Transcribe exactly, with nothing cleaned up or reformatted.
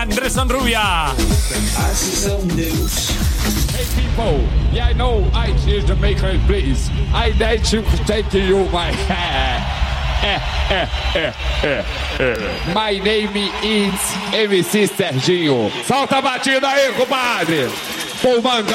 Anderson Rubia. A sessão Deus. Hey people, yeah, I know I hear Jamaican please. I need to take you my My name is M C Serginho. Solta a batida aí, compadre. Pô, manga.